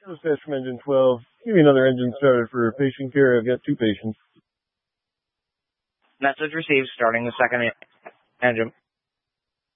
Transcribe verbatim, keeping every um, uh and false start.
Dispatch from Engine twelve. Give me another engine started for patient care. I've got two patients. Message received, starting the second engine.